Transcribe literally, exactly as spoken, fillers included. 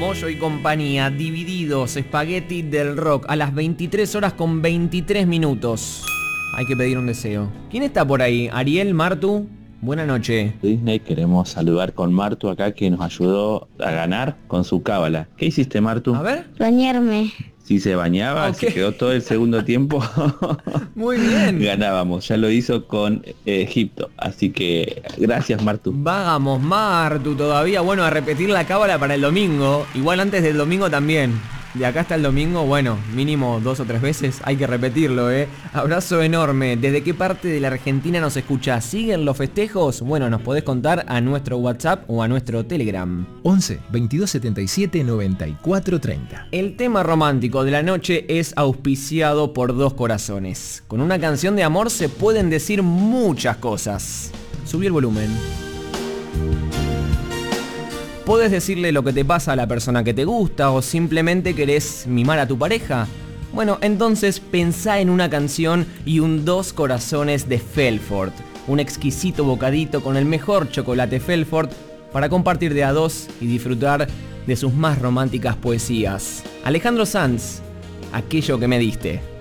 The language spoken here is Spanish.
Moyo y compañía, Divididos, Spaghetti del Rock, a las veintitrés horas con veintitrés minutos. Hay que pedir un deseo. ¿Quién está por ahí? Ariel, Martu, buena noche. Disney, queremos saludar con Martu acá, que nos ayudó a ganar con su cábala. ¿Qué hiciste, Martu? A ver. Bañarme. Si se bañaba, Okay. se quedó todo el segundo tiempo. Muy bien. Ganábamos, ya lo hizo con eh, Egipto. Así que gracias, Martu. Vamos, Martu, todavía. Bueno, a repetir la cábala para el domingo. Igual antes del domingo también. De acá hasta el domingo, bueno, mínimo dos o tres veces. Hay que repetirlo, ¿eh? Abrazo enorme. ¿Desde qué parte de la Argentina nos escuchás? ¿Siguen los festejos? Bueno, nos podés contar a nuestro WhatsApp o a nuestro Telegram. once, veintidós setenta y siete, noventa y cuatro treinta. El tema romántico de la noche es auspiciado por Dos Corazones. Con una canción de amor se pueden decir muchas cosas. Subí el volumen. Podés decirle lo que te pasa a la persona que te gusta o simplemente querés mimar a tu pareja. Bueno, entonces pensá en una canción y un Dos Corazones de Felfort. Un exquisito bocadito con el mejor chocolate Felfort para compartir de a dos y disfrutar de sus más románticas poesías. Alejandro Sanz, aquello que me diste.